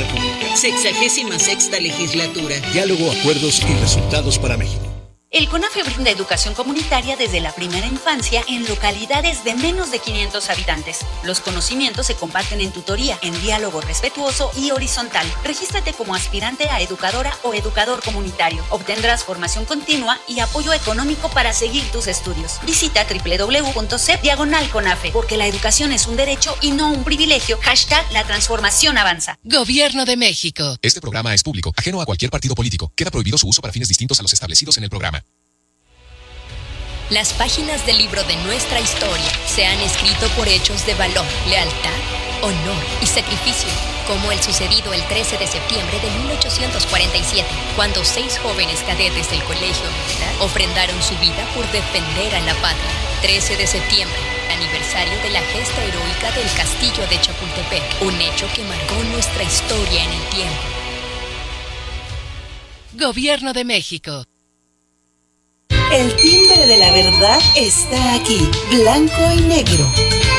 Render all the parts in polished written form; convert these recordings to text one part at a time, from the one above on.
República. 66ª legislatura. Diálogo, acuerdos y resultados para México. El CONAFE brinda educación comunitaria desde la primera infancia en localidades de menos de 500 habitantes. Los conocimientos se comparten en tutoría, en diálogo respetuoso y horizontal. Regístrate como aspirante a educadora o educador comunitario. Obtendrás formación continua y apoyo económico para seguir tus estudios. Visita www.cep/CONAFE, porque la educación es un derecho y no un privilegio. #La transformación avanza. Gobierno de México. Este programa es público, ajeno a cualquier partido político. Queda prohibido su uso para fines distintos a los establecidos en el programa. Las páginas del libro de nuestra historia se han escrito por hechos de valor, lealtad, honor y sacrificio, como el sucedido el 13 de septiembre de 1847, cuando 6 jóvenes cadetes del colegio militar ofrendaron su vida por defender a la patria. 13 de septiembre, aniversario de la gesta heroica del castillo de Chapultepec, un hecho que marcó nuestra historia en el tiempo. Gobierno de México. El timbre de la verdad está aquí, blanco y negro.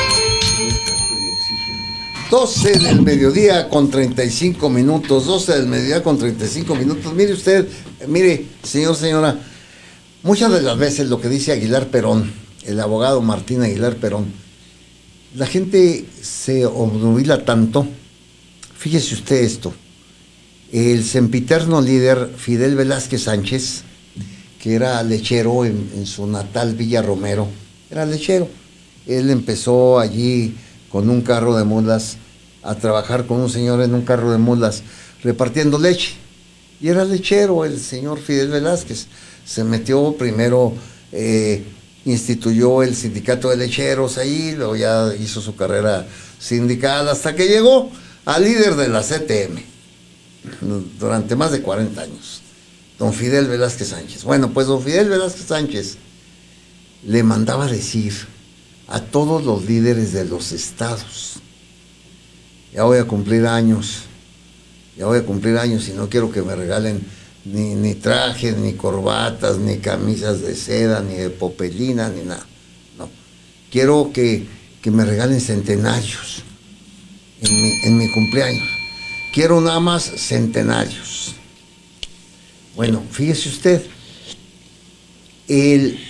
12 del mediodía con 35 minutos, 12 del mediodía con 35 minutos. Mire usted, mire, señora, muchas de las veces lo que dice Aguilar Perón, el abogado Martín Aguilar Perón, la gente se obnubila tanto. Fíjese usted esto, el sempiterno líder Fidel Velázquez Sánchez, que era lechero en su natal Villa Romero, era lechero. Él empezó allí con un carro de mulas, a trabajar con un señor en un carro de mulas, repartiendo leche. Y era lechero el señor Fidel Velázquez. Se metió primero, instituyó el sindicato de lecheros ahí, luego ya hizo su carrera sindical, hasta que llegó al líder de la CTM, durante más de 40 años. Don Fidel Velázquez Sánchez. Bueno, pues don Fidel Velázquez Sánchez le mandaba decir a todos los líderes de los estados: ya voy a cumplir años y no quiero que me regalen ni trajes, ni corbatas, ni camisas de seda, ni de popelina, ni nada. No, quiero que me regalen centenarios en mi cumpleaños. Quiero nada más centenarios. Bueno, fíjese usted, el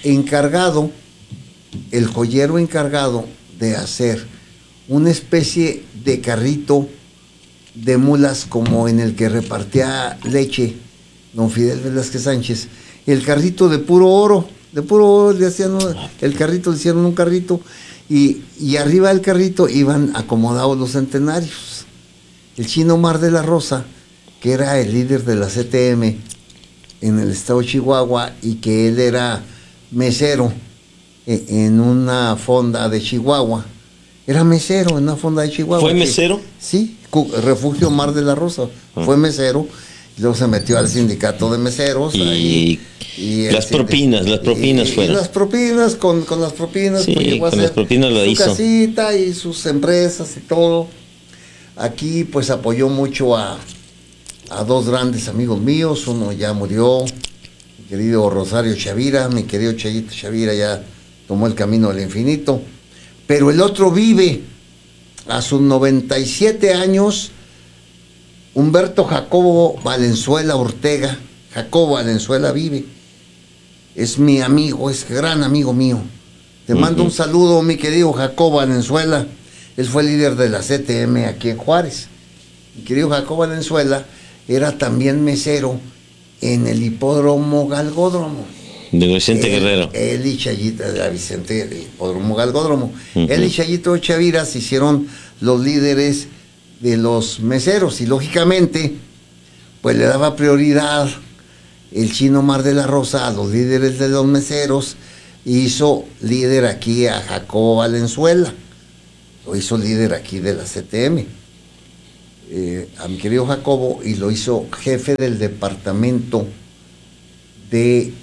joyero encargado de hacer una especie de carrito de mulas como en el que repartía leche don Fidel Velázquez Sánchez, el carrito de puro oro le hacían el carrito, le hicieron un carrito y arriba del carrito iban acomodados los centenarios. El Chino Mar de la Rosa, que era el líder de la CTM en el estado de Chihuahua y que él era mesero en una fonda de Chihuahua. Era mesero en una fonda de Chihuahua. ¿Fue mesero? Sí, Refugio Mar de la Rosa. Fue mesero, y luego se metió al sindicato de meseros. Y las propinas fueron. Y las propinas, con las propinas, sí, pues llegó con a las propinas lo su hizo. Casita y sus empresas y todo. Aquí pues apoyó mucho a 2 grandes amigos míos. Uno ya murió, mi querido Rosario Chavira, mi querido Chayito Chavira ya tomó el camino del infinito, pero el otro vive a sus 97 años, Humberto Jacobo Valenzuela Ortega. Jacobo Valenzuela vive, es mi amigo, es gran amigo mío. Te mando un saludo, mi querido Jacobo Valenzuela. Él fue líder de la CTM aquí en Juárez. Mi querido Jacobo Valenzuela era también mesero en el hipódromo Galgódromo. De Vicente Guerrero. Él y Chayito, de Vicente, el hipódromo Galgódromo. Él y Chayito Chavira se hicieron los líderes de los meseros y lógicamente pues le daba prioridad el Chino Mar de la Rosa a los líderes de los meseros. Hizo líder aquí a Jacobo Valenzuela, lo hizo líder aquí de la CTM, a mi querido Jacobo, y lo hizo jefe del departamento del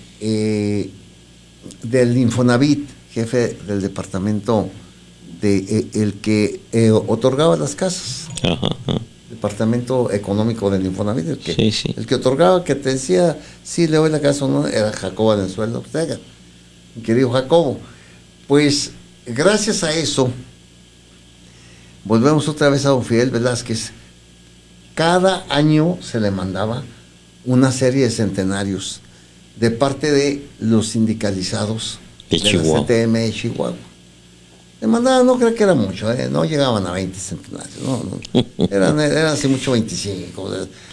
Infonavit, jefe del departamento el que otorgaba las casas. Departamento económico del Infonavit, el que otorgaba, que te decía si le doy la casa o no, era Jacobo Valenzuela Ortega, mi querido Jacobo. Pues gracias a eso volvemos otra vez a don Fidel Velázquez, cada año se le mandaba una serie de centenarios de parte de los sindicalizados de la CTM de Chihuahua. Le mandaban, no creo que era mucho, no llegaban a 20 centenarios, no. Eran así mucho 25,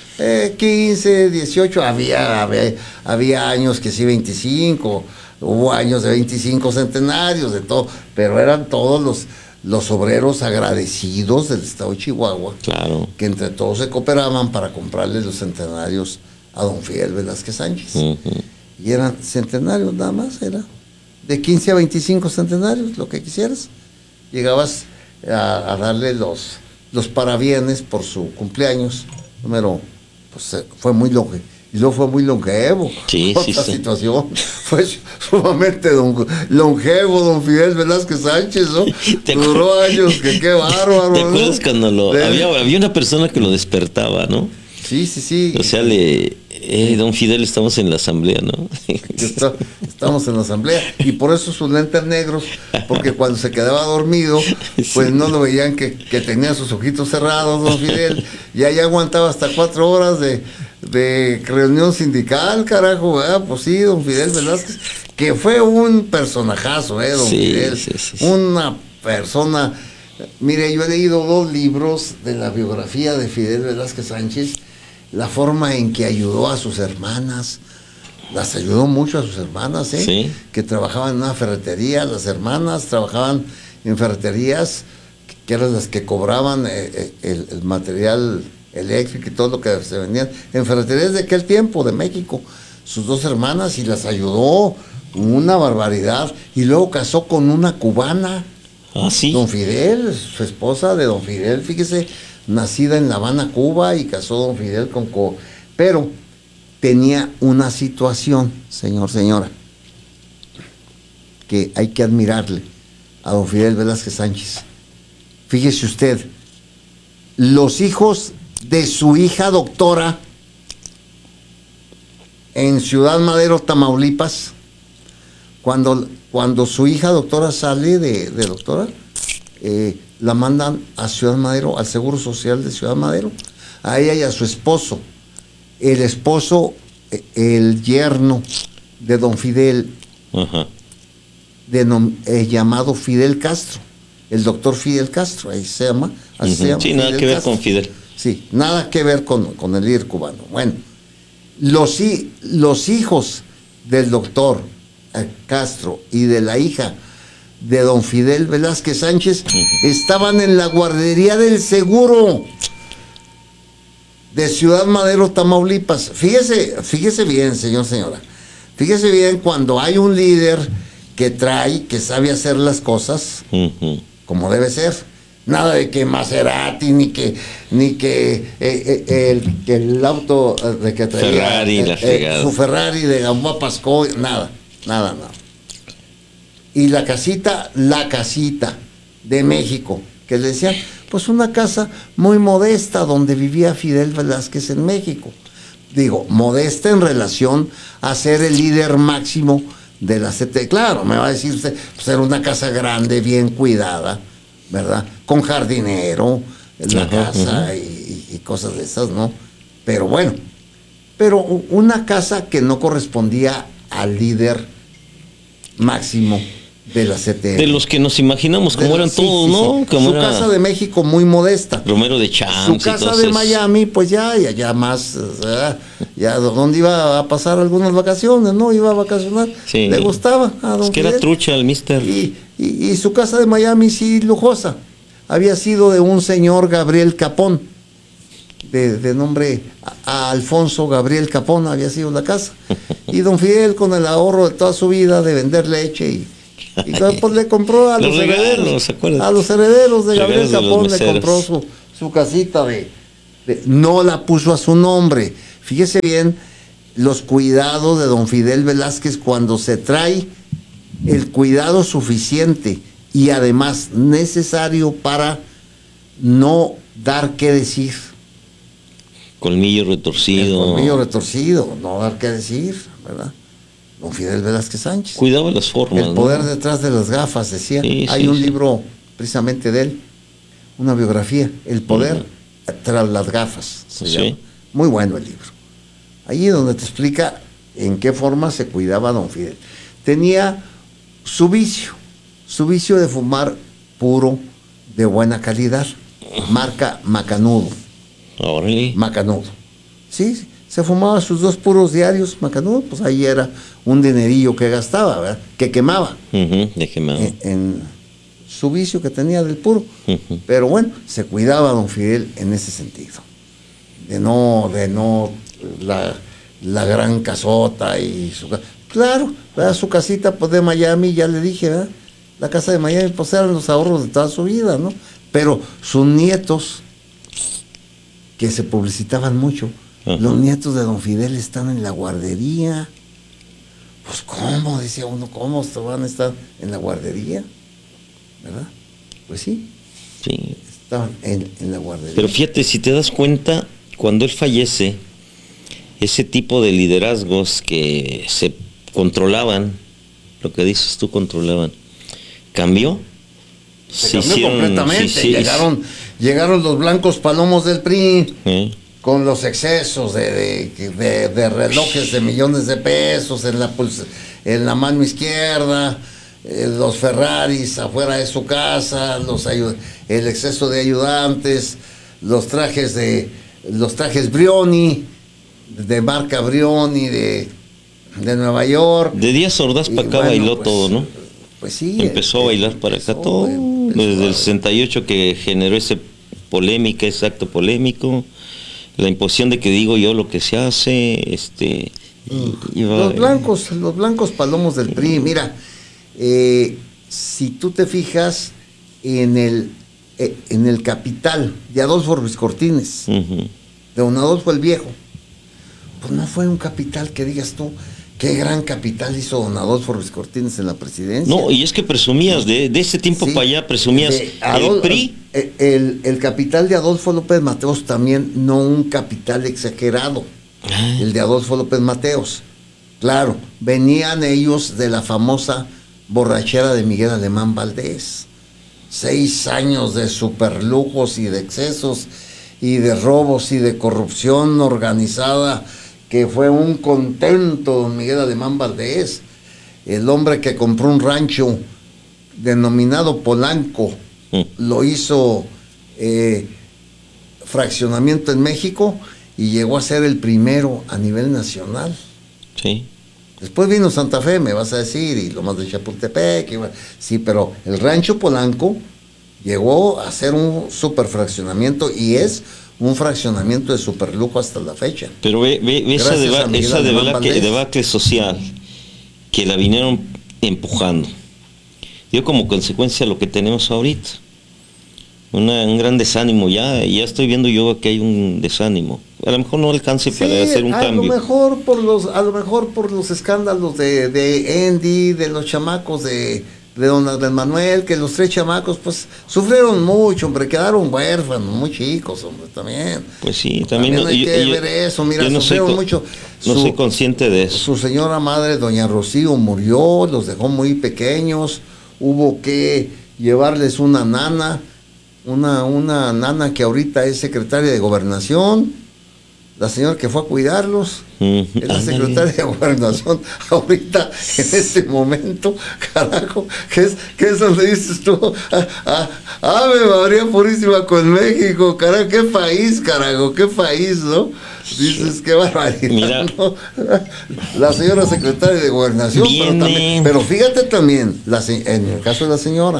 15, 18, había años que sí 25, hubo años de 25 centenarios, de todo, pero eran todos los obreros agradecidos del estado de Chihuahua, claro, que entre todos se cooperaban para comprarle los centenarios a don Fidel Velázquez Sánchez. Y eran centenarios nada más, era de 15 a 25 centenarios, lo que quisieras. Llegabas a darle los parabienes por su cumpleaños, número, pues fue muy longevo. Y luego fue muy longevo. Sí, otra situación. Fue sumamente longevo don Fidel Velázquez Sánchez, ¿no? Duró años, que qué bárbaro. ¿Te acuerdas cuando había una persona que lo despertaba, ¿no? Sí. O sea, don Fidel, estamos en la asamblea, ¿no? Estamos en la asamblea. Y por eso sus lentes negros, porque cuando se quedaba dormido, pues no lo veían que tenía sus ojitos cerrados, don Fidel. Y ahí aguantaba hasta 4 horas de reunión sindical, carajo, ¿verdad? Pues sí, don Fidel Velázquez, que fue un personajazo, don Fidel. Sí. Una persona. Mire, yo he leído 2 libros de la biografía de Fidel Velázquez Sánchez. La forma en que ayudó a sus hermanas, las ayudó mucho a sus hermanas, sí, que trabajaban en una ferretería. Las hermanas trabajaban en ferreterías, que eran las que cobraban el material eléctrico y todo lo que se vendían en ferreterías de aquel tiempo, de México. Sus 2 hermanas, y las ayudó una barbaridad. Y luego casó con una cubana. Ah, sí. Don Fidel, su esposa de don Fidel, fíjese, nacida en La Habana, Cuba, y casó don Fidel con pero tenía una situación, señora, que hay que admirarle a don Fidel Velázquez Sánchez. Fíjese usted, los hijos de su hija doctora en Ciudad Madero, Tamaulipas, cuando su hija doctora sale de doctora, la mandan a Ciudad Madero, al Seguro Social de Ciudad Madero, a ella y a su esposo. El esposo, el yerno de don Fidel, llamado Fidel Castro, el doctor Fidel Castro, ahí se llama. Así se llama, sí, nada que ver con Fidel. Sí, nada que ver con el líder cubano. Bueno, los hijos del doctor Castro y de la hija de don Fidel Velázquez Sánchez estaban en la guardería del Seguro de Ciudad Madero, Tamaulipas. Fíjese bien, señora. Fíjese bien cuando hay un líder que sabe hacer las cosas como debe ser. Nada de que Maserati, ni que el auto de que traía Ferrari, su Ferrari de Gamboa Pasco, nada. Y la casita de México, que le decían, pues una casa muy modesta donde vivía Fidel Velázquez en México. Digo, modesta en relación a ser el líder máximo de la CT. Claro, me va a decir usted, pues era una casa grande, bien cuidada, ¿verdad? Con jardinero en la casa y cosas de esas, ¿no? Pero bueno, una casa que no correspondía al líder máximo de la CTM. De los que nos imaginamos, como eran todos, ¿no? Sí. Su casa de México muy modesta. Romero de Champs. Su casa de Miami, pues ya más, ya donde iba a pasar algunas vacaciones, ¿no? Iba a vacacionar. Sí. Le gustaba a don que Fidel. Era trucha el mister. Y su casa de Miami sí lujosa. Había sido de un señor Gabriel Capón, de nombre Alfonso Gabriel Capón, había sido la casa. Y don Fidel, con el ahorro de toda su vida de vender leche y pues le compró a los herederos de Gabriel Capón, le compró su casita no la puso a su nombre. Fíjese bien los cuidados de don Fidel Velázquez cuando se trae el cuidado suficiente y además necesario para no dar qué decir. Colmillo retorcido, no dar qué decir, ¿verdad? Don Fidel Velázquez Sánchez. Cuidaba las formas. El poder detrás de las gafas, decía. Hay un libro precisamente de él, una biografía, El poder Tras las gafas, se Sí. llama. Muy bueno el libro. Allí donde te explica en qué forma se cuidaba don Fidel. Tenía su vicio de fumar puro de buena calidad, marca Macanudo. Órale. Macanudo. Sí, se fumaba sus 2 puros diarios, Macanudo, pues ahí era un dinerillo que gastaba, ¿verdad? Que quemaba De quemado. en su vicio que tenía del puro. Ujú. Pero bueno, se cuidaba don Fidel en ese sentido. De no la gran casota y su claro, ¿verdad? Su casita pues de Miami, ya le dije, ¿verdad? La casa de Miami pues eran los ahorros de toda su vida, ¿no? Pero sus nietos, que se publicitaban mucho, Ajá. los nietos de don Fidel están en la guardería. Pues cómo, decía uno, ¿cómo van a estar en la guardería? ¿Verdad? Pues sí, Sí. estaban en la guardería. Pero fíjate, si te das cuenta, cuando él fallece, ese tipo de liderazgos que se controlaban, lo que dices tú, controlaban, cambió. Se cambió completamente. Llegaron los blancos palomos del PRI con los excesos de relojes de millones de pesos en la mano izquierda, los Ferraris afuera de su casa, el exceso de ayudantes, los trajes Brioni, de marca Brioni de Nueva York. De Díaz Ordaz para acá bailó pues, todo, ¿no? Pues sí. Empezó a bailar para acá todo. Desde el 68 que generó ese polémica, ese acto polémico, la imposición de que digo yo lo que se hace, los blancos palomos del PRI, mira, si tú te fijas en el Capital de Adolfo Ruiz Cortines, de don Adolfo el Viejo, pues no fue un capital que digas tú, qué gran capital hizo don Adolfo Ruiz Cortines en la presidencia. No, y es que presumías, de ese tiempo para allá, presumías el PRI. El capital de Adolfo López Mateos también, no un capital exagerado, el de Adolfo López Mateos. Claro, venían ellos de la famosa borrachera de Miguel Alemán Valdés. 6 años de superlujos y de excesos y de robos y de corrupción organizada, que fue un contento don Miguel Alemán Valdés, el hombre que compró un rancho denominado Polanco, lo hizo fraccionamiento en México y llegó a ser el primero a nivel nacional. Sí. Después vino Santa Fe, me vas a decir, y lo más de Chapultepec, sí, pero el rancho Polanco llegó a ser un superfraccionamiento y es un fraccionamiento de superlujo hasta la fecha. Pero ve esa debacle social que la vinieron empujando. Dio como consecuencia lo que tenemos ahorita. Un gran desánimo, ya estoy viendo yo que hay un desánimo. A lo mejor no alcance para hacer un cambio. A lo mejor por los escándalos de Andy, de los chamacos de don Andrés Manuel, que los 3 chamacos pues sufrieron mucho, hombre, quedaron huérfanos, muy chicos, hombre, también. Pues sí, también hay que ver eso, mira, no sufrieron mucho. No soy consciente de eso. Su señora madre, doña Rocío, murió, los dejó muy pequeños, hubo que llevarles una nana, una nana que ahorita es secretaria de Gobernación. La señora que fue a cuidarlos es la secretaria de Gobernación ahorita, en este momento, carajo, ¿qué es donde dices tú? Ave María Purísima con México, carajo, qué país, ¿no? Dices, qué barbaridad. Mira, ¿no? La señora secretaria de Gobernación, pero fíjate también, en el caso de la señora,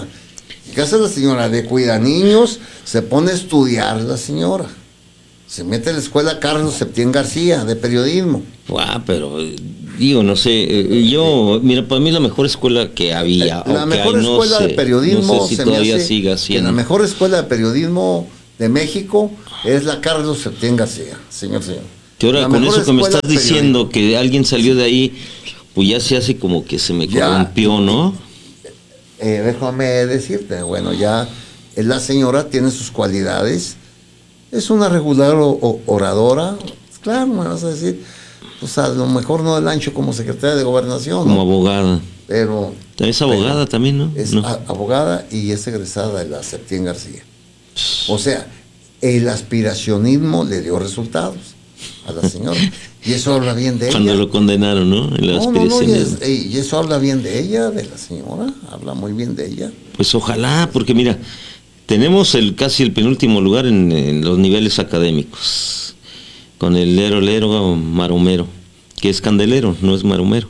de cuida niños, se pone a estudiar la señora. Se mete en la escuela Carlos Septién García, de periodismo. Pero digo, no sé, mira, para mí la mejor escuela que había. La mejor escuela de periodismo, no sé si todavía siga siendo. La mejor escuela de periodismo de México es la Carlos Septién García, señor. Que ahora con eso que me estás diciendo, que alguien salió de ahí, pues ya se hace como que se me corrompió, ¿no? Déjame decirte, bueno, ya la señora tiene sus cualidades. Es una regular oradora, claro, me vas a decir, pues a lo mejor no del ancho como secretaria de Gobernación. Como abogada. Pero... Es abogada también, ¿no? Es abogada y es egresada de la Septién García. O sea, el aspiracionismo le dio resultados a la señora. Y eso habla bien de ella. Cuando lo condenaron, ¿no? Y eso habla bien de ella, de la señora, habla muy bien de ella. Pues ojalá, porque mira, tenemos casi el penúltimo lugar en los niveles académicos, con el lero maromero, que es candelero, no es maromero.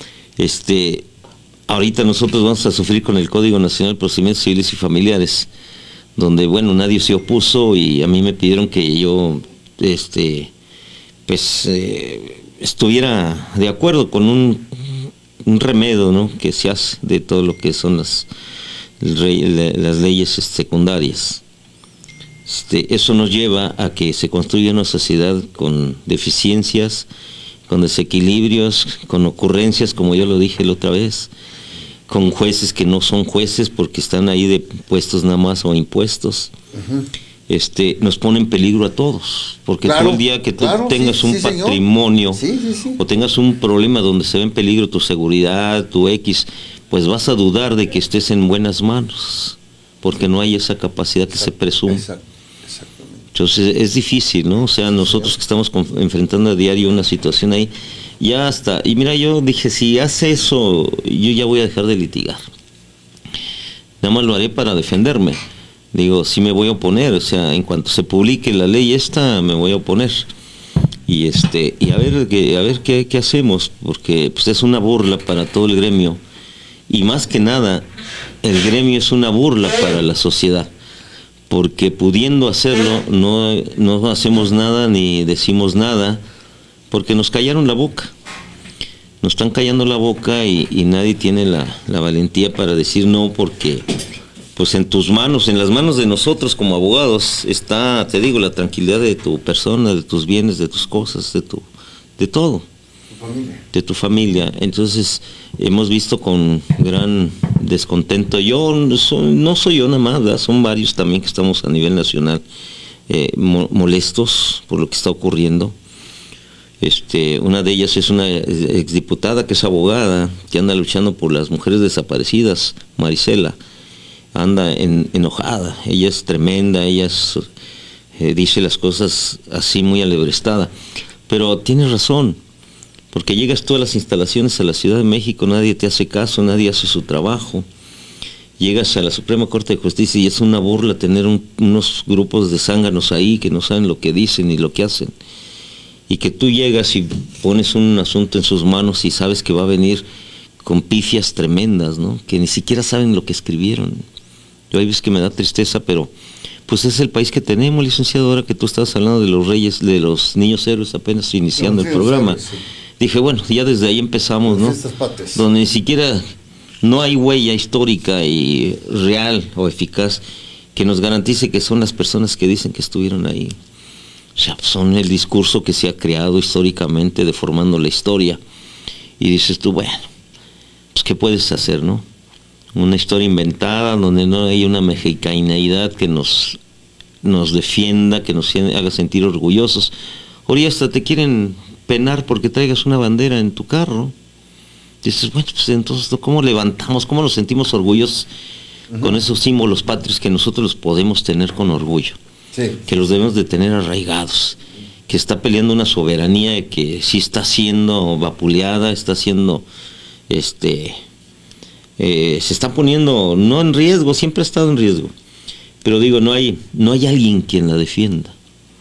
Ahorita nosotros vamos a sufrir con el Código Nacional de Procedimientos Civiles y Familiares, donde, bueno, nadie se opuso y a mí me pidieron que yo, estuviera de acuerdo con un remedio, ¿no?, que se hace de todo lo que son las leyes secundarias. Eso nos lleva a que se construya una sociedad con deficiencias, con desequilibrios, con ocurrencias, como yo lo dije la otra vez, con jueces que no son jueces porque están ahí de puestos nada más o impuestos. Nos pone en peligro a todos, porque todo el día que tú tengas un patrimonio o tengas un problema donde se ve en peligro tu seguridad, tu X, pues vas a dudar de que estés en buenas manos, porque no hay esa capacidad que se presume. Entonces es difícil, ¿no? O sea, nosotros que estamos enfrentando a diario una situación ahí, ya hasta, y mira, yo dije, si hace eso, yo ya voy a dejar de litigar. Nada más lo haré para defenderme. Digo, sí me voy a oponer, o sea, en cuanto se publique la ley esta, me voy a oponer. Y a ver qué hacemos, porque pues es una burla para todo el gremio. Y más que nada, el gremio es una burla para la sociedad, porque pudiendo hacerlo, no hacemos nada ni decimos nada, porque nos callaron la boca. Nos están callando la boca y nadie tiene la valentía para decir no, porque pues en tus manos, en las manos de nosotros como abogados, está, te digo, la tranquilidad de tu persona, de tus bienes, de tus cosas, de todo. De tu familia. Entonces hemos visto con gran descontento. Yo no soy yo nada más, ¿verdad? Son varios también que estamos a nivel nacional molestos por lo que está ocurriendo. Una de ellas es una exdiputada que es abogada, que anda luchando por las mujeres desaparecidas, Marisela. Anda enojada, ella es tremenda, ella dice las cosas así muy alebrestada, pero tiene razón. Porque llegas tú a las instalaciones a la Ciudad de México, nadie te hace caso, nadie hace su trabajo. Llegas a la Suprema Corte de Justicia y es una burla tener unos grupos de zánganos ahí que no saben lo que dicen ni lo que hacen. Y que tú llegas y pones un asunto en sus manos y sabes que va a venir con pifias tremendas, ¿no? Que ni siquiera saben lo que escribieron. Yo hay veces que me da tristeza, pero pues es el país que tenemos, licenciado. Ahora que tú estabas hablando de los reyes, de los niños héroes, apenas iniciando el programa. Dije, bueno, ya desde ahí empezamos, ¿no? Donde ni siquiera no hay huella histórica y real o eficaz que nos garantice que son las personas que dicen que estuvieron ahí. O sea, son el discurso que se ha creado históricamente deformando la historia. Y dices tú, bueno, pues ¿qué puedes hacer, no? Una historia inventada donde no hay una mexicaneidad que nos defienda, que nos haga sentir orgullosos. Ahora hasta te quieren penar porque traigas una bandera en tu carro. Dices, bueno, pues entonces, ¿cómo levantamos, cómo nos sentimos orgullosos con esos símbolos patrios que nosotros los podemos tener con orgullo? Que los debemos de tener arraigados, que está peleando una soberanía que sí está siendo vapuleada, está siendo, se está poniendo, no en riesgo, siempre ha estado en riesgo, pero digo, no hay alguien quien la defienda.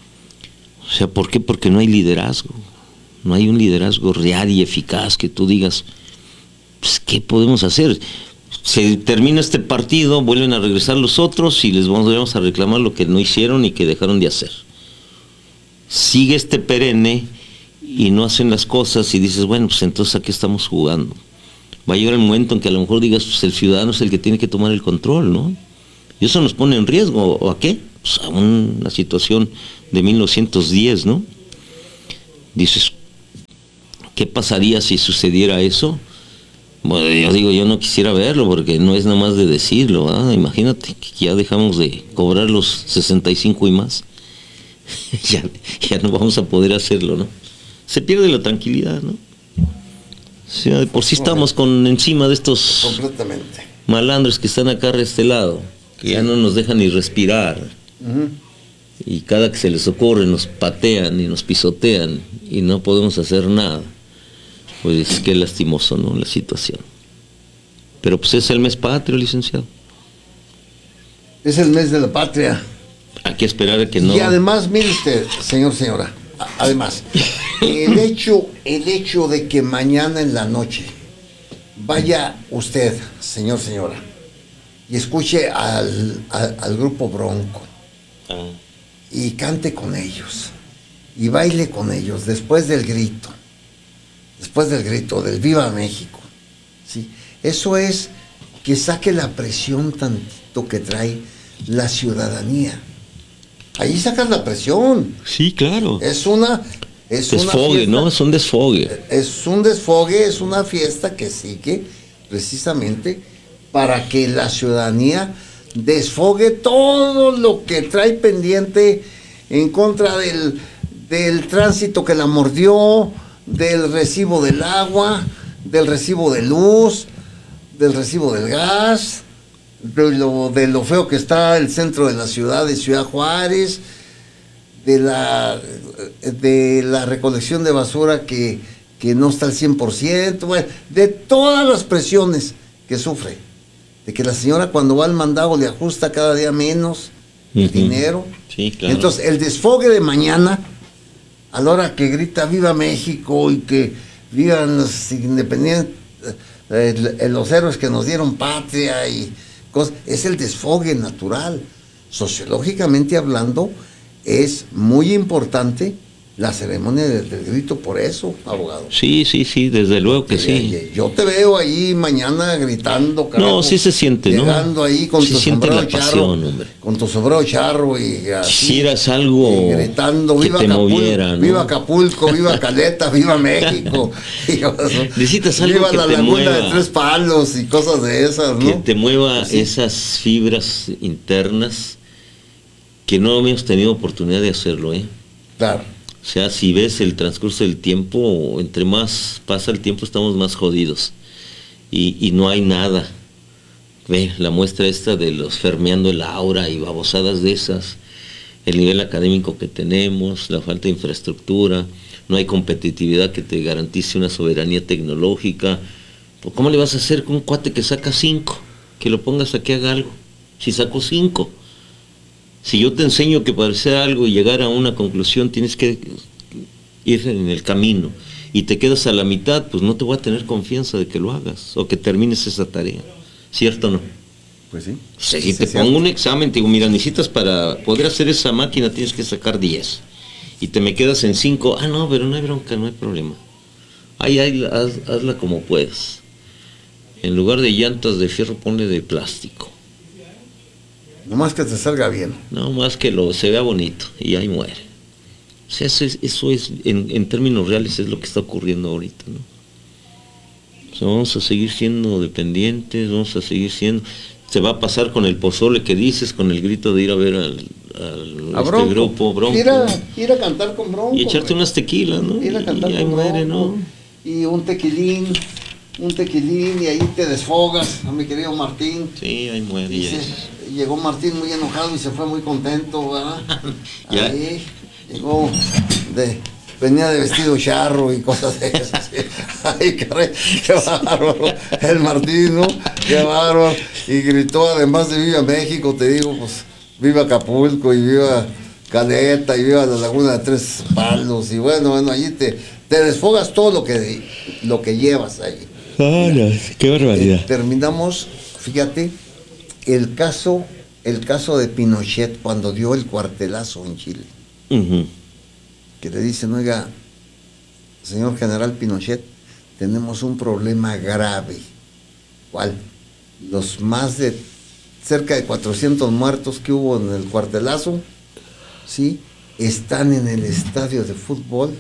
O sea, ¿por qué? Porque no hay liderazgo. No hay un liderazgo real y eficaz que tú digas, pues, ¿qué podemos hacer? Se termina este partido, vuelven a regresar los otros y les vamos a reclamar lo que no hicieron y que dejaron de hacer. Sigue este perenne y no hacen las cosas y dices, bueno, pues entonces ¿a qué estamos jugando? Va a llegar el momento en que a lo mejor digas, pues el ciudadano es el que tiene que tomar el control, ¿no? Y eso nos pone en riesgo. ¿O a qué? Pues a una situación de 1910, ¿no? Dices, ¿qué pasaría si sucediera eso? Bueno, yo digo, yo no quisiera verlo porque no es nada más de decirlo, ¿ah? Imagínate que ya dejamos de cobrar los 65 y más. ya no vamos a poder hacerlo, ¿no? Se pierde la tranquilidad, ¿no? O sea, de por sí estamos encima de estos malandros que están acá a este lado, que ya no nos dejan ni respirar. y cada que se les ocurre nos patean y nos pisotean y no podemos hacer nada, pues qué lastimoso, ¿no?, la situación. Pero pues es el mes patrio, licenciado. Es el mes de la patria. Hay que esperar a que no... Y además, mire usted, señora, además, el hecho de que mañana en la noche vaya usted, señora, y escuche al grupo Bronco, y cante con ellos, y baile con ellos, después del grito del Viva México, ¿sí? Eso es que saque la presión tantito que trae la ciudadanía. Ahí sacas la presión. Sí, claro. Es una desfogue, ¿no? Es un desfogue. Es un desfogue, es una fiesta que sigue precisamente para que la ciudadanía desfogue todo lo que trae pendiente en contra del tránsito que la mordió, del recibo del agua, del recibo de luz, del recibo del gas, de lo feo que está el centro de la ciudad de Ciudad Juárez, de la recolección de basura que no está al 100%, bueno, de todas las presiones que sufre, de que la señora cuando va al mandado le ajusta cada día menos el dinero. Sí, claro. Entonces el desfogue de mañana, a la hora que grita Viva México y que vivan los independientes, los héroes que nos dieron patria y cosas, es el desfogue natural. Sociológicamente hablando, es muy importante la ceremonia del grito, por eso, abogado. Sí, desde luego que sí. Yo te veo ahí mañana gritando, carajo, no, sí se siente, ¿no? Llegando ahí con sí tu sombrero charro, hombre. con tu sombrero charro y así. Quisieras algo y gritando, que viva te Acapulco, moviera, ¿no? Viva Acapulco, viva Caleta, viva México. Necesitas algo viva que la te laguna mueva, de Tres Palos y cosas de esas, ¿no? Que te mueva esas fibras internas que no hemos tenido oportunidad de hacerlo, ¿eh? Claro. O sea, si ves el transcurso del tiempo, entre más pasa el tiempo estamos más jodidos. Y no hay nada. Ve la muestra esta de los fermeando el aura y babosadas de esas, el nivel académico que tenemos, la falta de infraestructura, no hay competitividad que te garantice una soberanía tecnológica. Pues, ¿cómo le vas a hacer con un cuate que saca 5? Que lo pongas a que haga algo. Si saco 5. Si yo te enseño que para hacer algo y llegar a una conclusión tienes que ir en el camino y te quedas a la mitad, pues no te voy a tener confianza de que lo hagas o que termines esa tarea. ¿Cierto o no? Pues sí. Si te pongo un examen, te digo, mira, necesitas para poder hacer esa máquina tienes que sacar 10 y te me quedas en 5, no, pero no hay bronca, no hay problema. Ahí hazla como puedas. En lugar de llantas de fierro, ponle de plástico. No más que te salga bien. No más que se vea bonito y ahí muere. O sea, eso es en términos reales es lo que está ocurriendo ahorita, ¿no? O sea, vamos a seguir siendo dependientes, vamos a seguir siendo... Se va a pasar con el pozole que dices, con el grito de ir a ver al grupo Bronco. Ir a cantar con Bronco. Y echarte unas tequilas, ¿no? Ir a cantar y ahí con muere, Bronco, ¿no? Y un tequilín y ahí te desfogas a mi querido Martín. Sí, ahí muere. Llegó Martín muy enojado y se fue muy contento, ¿verdad? Ahí llegó, venía de vestido charro y cosas de esas. Ay, caray, qué bárbaro. El Martín, ¿no? Qué bárbaro. Y gritó, además de Viva México, te digo, pues, viva Acapulco y viva Caleta y viva la laguna de Tres Palos. Y bueno, allí te desfogas todo lo que llevas ahí. Qué barbaridad. Terminamos, fíjate, el caso de Pinochet cuando dio el cuartelazo en Chile. Uh-huh. Que le dicen, oiga, señor general Pinochet, tenemos un problema grave. ¿Cuál? Los más de cerca de 400 muertos que hubo en el cuartelazo, ¿sí? Están en el estadio de fútbol.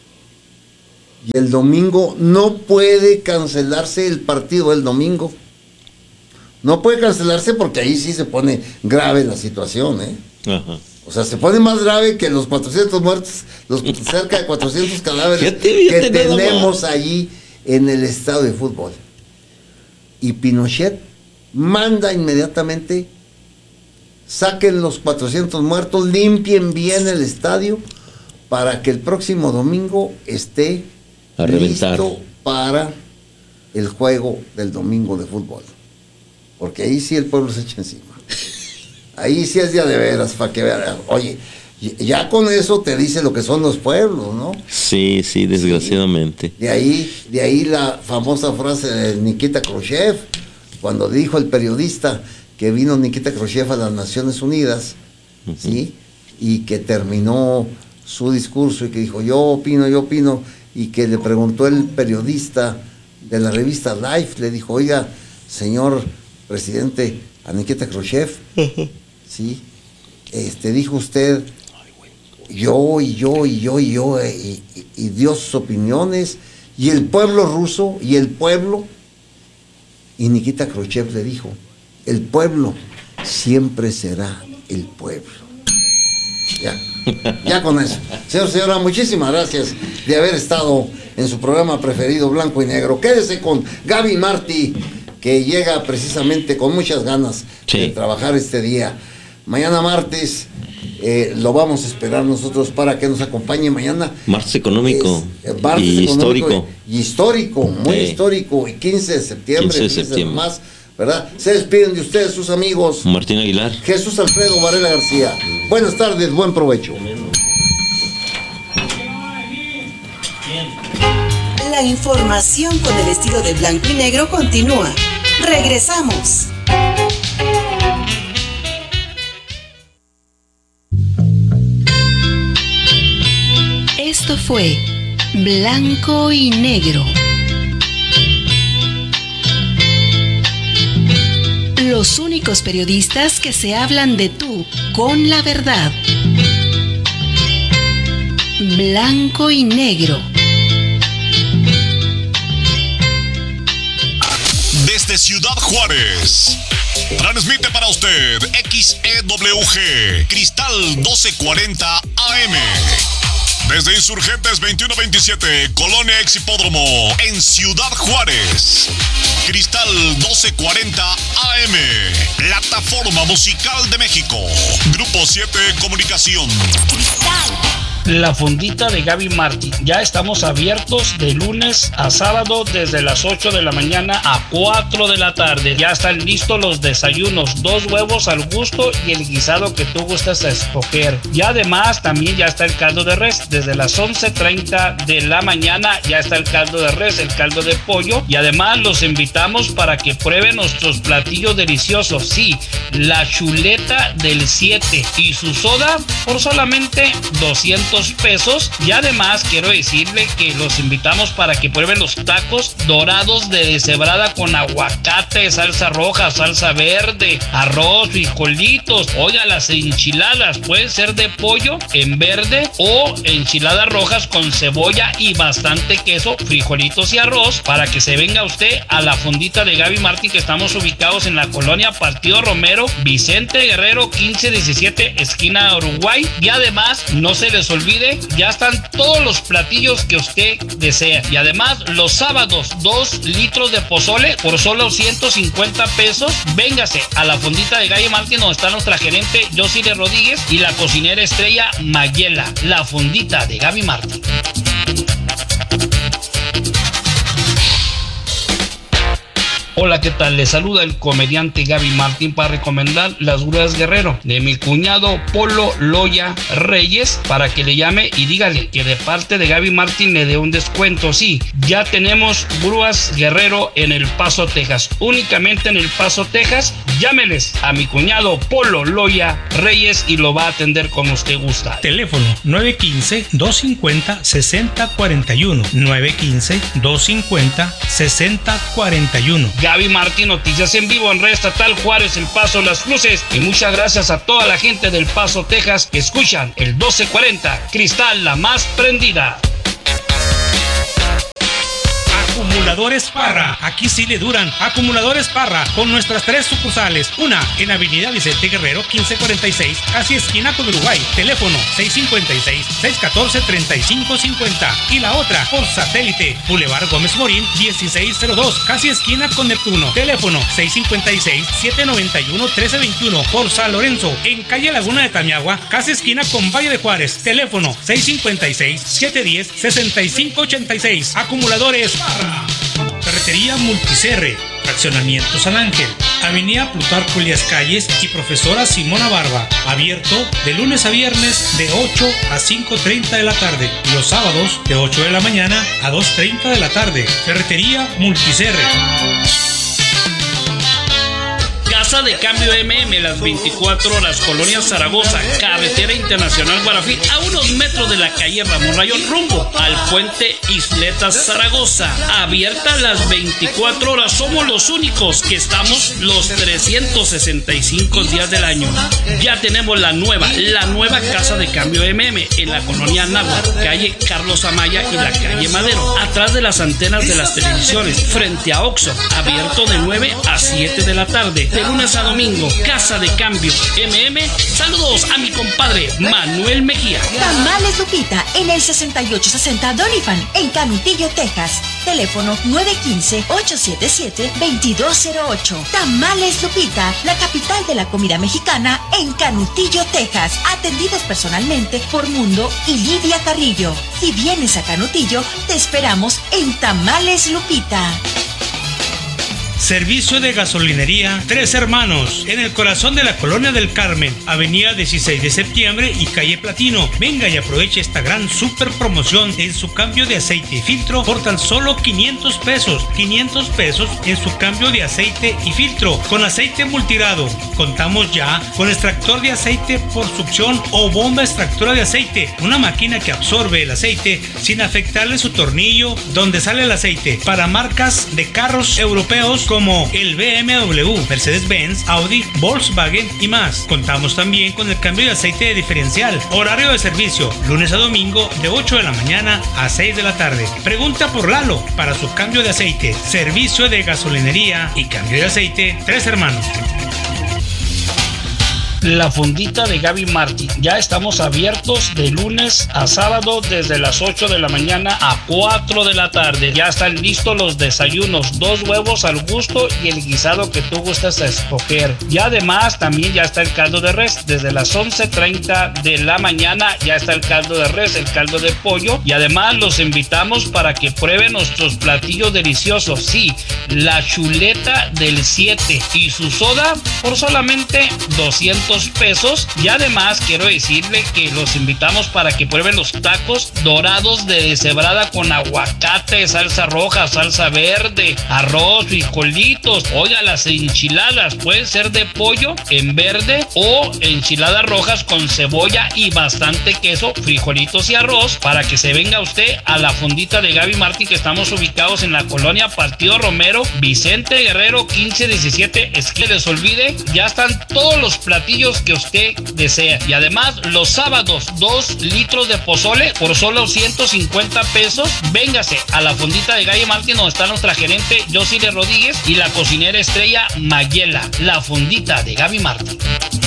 Y el domingo no puede cancelarse el partido del domingo. No puede cancelarse porque ahí sí se pone grave la situación, ¿eh? Ajá. O sea, se pone más grave que los 400 muertos, los cerca de 400 cadáveres fíjate, que tenemos allí en el estadio de fútbol. Y Pinochet manda inmediatamente saquen los 400 muertos, limpien bien el estadio para que el próximo domingo esté listo para el juego del domingo de fútbol. Porque ahí sí el pueblo se echa encima. Ahí sí es día de veras, para que vean. Oye, ya con eso te dice lo que son los pueblos, ¿no? Sí, desgraciadamente. De ahí la famosa frase de Nikita Khrushchev, cuando dijo el periodista que vino Nikita Khrushchev a las Naciones Unidas, ¿sí? Y que terminó su discurso y que dijo, yo opino, y que le preguntó el periodista de la revista Life, le dijo, oiga, señor presidente, a Nikita Khrushchev, ¿sí? Dijo usted, yo, y dio sus opiniones, y el pueblo ruso, y Nikita Khrushchev le dijo, el pueblo siempre será el pueblo. Ya con eso. Señora, muchísimas gracias de haber estado en su programa preferido, Blanco y Negro. Quédese con Gaby Martí, que llega precisamente con muchas ganas de trabajar este día. Mañana martes lo vamos a esperar nosotros para que nos acompañe mañana. Martes económico y histórico. Y histórico, muy histórico. Y 15 de septiembre. 15 de septiembre. Más, ¿verdad? Se despiden de ustedes, sus amigos. Martín Aguilar. Jesús Alfredo Varela García. Buenas tardes, buen provecho. La información con el estilo de Blanco y Negro continúa. Regresamos. Esto fue Blanco y Negro. Los únicos periodistas que se hablan de tú con la verdad. Blanco y Negro. Desde Ciudad Juárez, transmite para usted XEWG Cristal 1240 AM. Desde Insurgentes 2127, Colonia Exhipódromo, en Ciudad Juárez. Cristal 1240 AM, Plataforma Musical de México. Grupo 7 Comunicación. La Fondita de Gaby Martí. Ya estamos abiertos de lunes a sábado desde las 8 de la mañana a 4 de la tarde. Ya están listos los desayunos, 2 huevos al gusto y el guisado que tú gustas escoger. Y además también ya está el caldo de res. Desde las 11:30 de la mañana ya está el caldo de res, el caldo de pollo. Y además los invitamos para que prueben nuestros platillos deliciosos. Sí, la chuleta del 7 y su soda por solamente 200 pesos. Y además quiero decirle que los invitamos para que prueben los tacos dorados de deshebrada con aguacate, salsa roja, salsa verde, arroz, frijolitos. Oiga, las enchiladas pueden ser de pollo en verde o enchiladas rojas con cebolla y bastante queso, frijolitos y arroz, para que se venga usted a la Fondita de Gaby Martí, que estamos ubicados en la colonia Partido Romero, Vicente Guerrero 1517, esquina Uruguay. Y además no se les olvide, ya están todos los platillos que usted desea. Y además los sábados 2 litros de pozole por solo 150 pesos. Véngase a la Fondita de Gaby Martí, donde está nuestra gerente Josile Rodríguez y la cocinera estrella Mayela. La Fondita de Gaby Martí. Hola, ¿qué tal? Les saluda el comediante Gaby Martín para recomendar las grúas Guerrero de mi cuñado Polo Loya Reyes, para que le llame y dígale que de parte de Gaby Martín le dé un descuento. Sí, ya tenemos grúas Guerrero en El Paso, Texas. Únicamente en El Paso, Texas. Llámeles a mi cuñado Polo Loya Reyes y lo va a atender como usted gusta. Teléfono 915-250-6041. 915-250-6041. Gaby Martín, noticias en vivo en Red Estatal Juárez, El Paso, Las Cruces. Y muchas gracias a toda la gente del Paso, Texas, que escuchan el 1240, Cristal, la más prendida. Acumuladores Parra, aquí sí le duran. Acumuladores Parra, con nuestras 3 sucursales. Una en Avenida Vicente Guerrero 1546, casi esquina con Uruguay. Teléfono 656-614-3550. Y la otra por satélite, Boulevard Gómez Morín 1602, casi esquina con Neptuno. Teléfono 656-791-1321. Por San Lorenzo, en calle Laguna de Tamiagua, casi esquina con Valle de Juárez. Teléfono 656-710-6586. Acumuladores Parra. Ferretería Multicerre, Fraccionamiento San Ángel, Avenida Plutarco Elías Calles y Profesora Simona Barba. Abierto de lunes a viernes de 8 a 5:30 de la tarde. Y los sábados de 8 de la mañana a 2:30 de la tarde. Ferretería Multicerre. Casa de Cambio MM, las 24 horas, Colonia Zaragoza, Carretera Internacional Guarafí, a unos metros de la calle Ramón Rayón, rumbo al puente Isletas Zaragoza. Abierta las 24 horas, somos los únicos que estamos los 365 días del año. Ya tenemos la nueva Casa de Cambio MM en la Colonia Anáhuac, calle Carlos Amaya y la calle Madero, atrás de las antenas de las televisiones, frente a Oxxo. Abierto de 9 a 7 de la tarde. De lunes a domingo, Casa de Cambio MM. Saludos a mi compadre Manuel Mejía. Tamales Lupita en el 6860 Doniphan en Canutillo, Texas. Teléfono 915-877-2208. Tamales Lupita, la capital de la comida mexicana en Canutillo, Texas. Atendidos personalmente por Mundo y Lidia Carrillo. Si vienes a Canutillo, te esperamos en Tamales Lupita. Servicio de gasolinería Tres Hermanos, en el corazón de la Colonia del Carmen, Avenida 16 de Septiembre y calle Platino. Venga y aproveche esta gran super promoción en su cambio de aceite y filtro por tan solo 500 pesos. 500 pesos en su cambio de aceite y filtro con aceite multigrado. Contamos ya con extractor de aceite por succión o bomba extractora de aceite, una máquina que absorbe el aceite sin afectarle su tornillo donde sale el aceite, para marcas de carros europeos como el BMW, Mercedes-Benz, Audi, Volkswagen y más. Contamos también con el cambio de aceite de diferencial. Horario de servicio, lunes a domingo de 8 de la mañana a 6 de la tarde. Pregunta por Lalo para su cambio de aceite. Servicio de gasolinería y cambio de aceite Tres Hermanos. La Fondita de Gaby Martin. Ya estamos abiertos de lunes a sábado desde las 8 de la mañana a 4 de la tarde. Ya están listos los desayunos, 2 huevos al gusto y el guisado que tú gustas a escoger. Y además también ya está el caldo de res. Desde las 11:30 de la mañana ya está el caldo de res, el caldo de pollo. Y además los invitamos para que prueben nuestros platillos deliciosos. Sí, la chuleta del 7 y su soda por solamente 200 pesos. Y además quiero decirle que los invitamos para que prueben los tacos dorados de deshebrada con aguacate, salsa roja, salsa verde, arroz, frijolitos. Oiga, las enchiladas pueden ser de pollo en verde o enchiladas rojas con cebolla y bastante queso, frijolitos y arroz, para que se venga usted a la Fondita de Gaby Martin, que estamos ubicados en la colonia Partido Romero, Vicente Guerrero 1517. Es que les olvide, ya están todos los platillos que usted desea. Y además los sábados 2 litros de pozole por solo 150 pesos. Véngase a la Fondita de Gaby Martin, donde está nuestra gerente Josile Rodríguez y la cocinera estrella Mayela. La Fondita de Gaby Martin.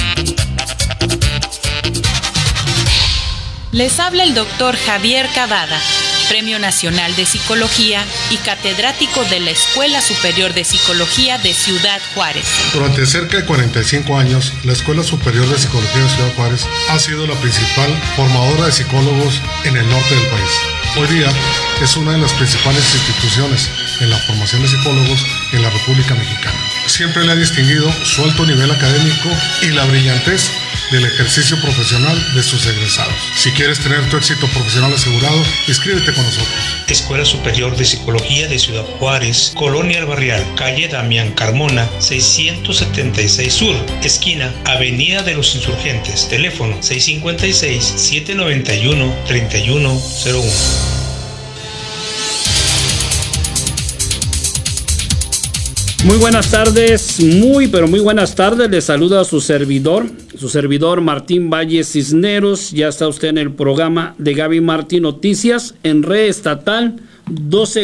Les habla el doctor Javier Cavada, Premio Nacional de Psicología y catedrático de la Escuela Superior de Psicología de Ciudad Juárez. Durante cerca de 45 años, la Escuela Superior de Psicología de Ciudad Juárez ha sido la principal formadora de psicólogos en el norte del país. Hoy día es una de las principales instituciones en la formación de psicólogos en la República Mexicana. Siempre le ha distinguido su alto nivel académico y la brillantez del ejercicio profesional de sus egresados. Si quieres tener tu éxito profesional asegurado, inscríbete con nosotros. Escuela Superior de Psicología de Ciudad Juárez, Colonia El Barrial, calle Damián Carmona, 676 Sur, esquina Avenida de los Insurgentes. Teléfono 656-791-3101. Muy buenas tardes, muy buenas tardes. Les saluda su servidor Martín Valle Cisneros. Ya está usted en el programa de Gaby Martin Noticias en red estatal 12.